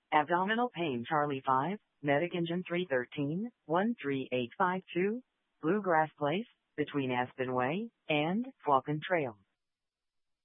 Abdominal pain Charlie 5, Medic Engine 313, 13852, Bluegrass Place, between Aspen Way and Falcon Trail.